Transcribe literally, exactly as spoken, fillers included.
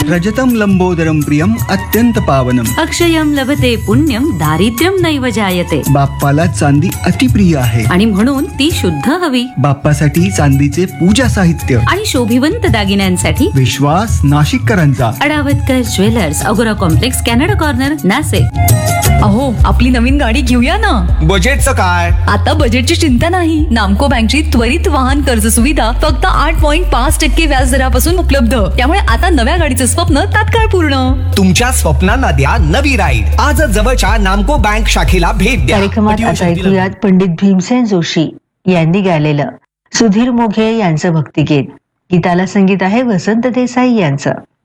रजतं लंबोदरं प्रियम अत्यंत पावनम. अक्षयम लभते पुण्यम दारिद्र्यम नैव जायते. बाप्पाला चांदी अतिप्रिय आहे आणि म्हणून ती शुद्ध हवी. बाप्पासाठी चांदीचे पूजा साहित्य आणि शोभिवंत दागिन्यांसाठी विश्वास नाशिककरांचा. अडावतकर ज्वेलर्स, अगोरा कॉम्प्लेक्स, कॅनडा कॉर्नर, नाशिक. अहो, आपली नवीन गाडी घेऊया ना. बजेटचं काय? आता बजेटची चिंता नाही. नामको बँकची त्वरित वाहन कर्ज सुविधा फक्त आठ पॉईंट पाच टक्के व्याज दरापासून उपलब्ध. त्यामुळे आता नव्या गाडीचं स्वप्न तात्काळ पूर्ण. तुमच्या स्वप्नांना द्या नवी राईड. आज जवळच्या नामको बँक शाखेला भेट द्या. कार्यक्रमात आता ऐकूयात पंडित भीमसेन जोशी यांनी गायलेलं सुधीर मोघे यांचं भक्तिगीत. गीताला संगीत आहे वसंत देसाई यांचं.